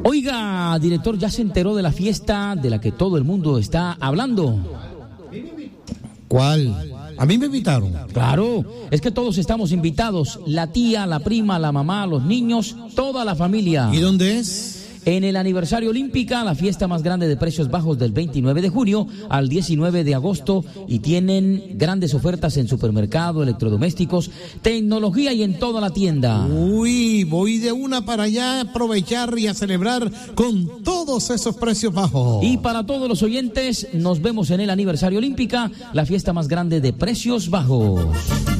Oiga, director, ¿ya se enteró de la fiesta de la que todo el mundo está hablando? ¿Cuál? ¿A mí me invitaron? Claro, es que todos estamos invitados, la tía, la prima, la mamá, los niños, toda la familia. ¿Y dónde es? En el aniversario Olímpica, la fiesta más grande de precios bajos del 29 de junio al 19 de agosto, y tienen grandes ofertas en supermercado, electrodomésticos, tecnología y en toda la tienda. Uy, voy de una para allá a aprovechar y a celebrar con todos esos precios bajos. Y para todos los oyentes, nos vemos en el aniversario Olímpica, la fiesta más grande de precios bajos.